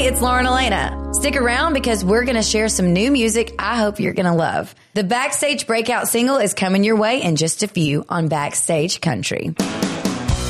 Hey, it's Lauren Elena. Stick around because we're going to share some new music I hope you're going to love. The Backstage breakout single is coming your way in just a few on Backstage Country.